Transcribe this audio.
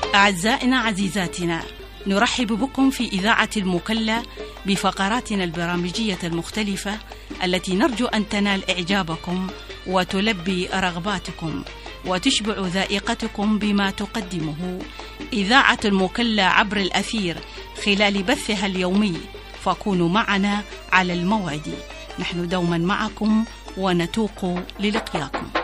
أعزائنا عزيزاتنا، نرحب بكم في إذاعة المكلا بفقراتنا البرامجية المختلفة التي نرجو أن تنال إعجابكم وتلبي رغباتكم وتشبع ذائقتكم بما تقدمه إذاعة المكلا عبر الأثير خلال بثها اليومي، فكونوا معنا على الموعد. نحن دوما معكم ونتوق للقياكم.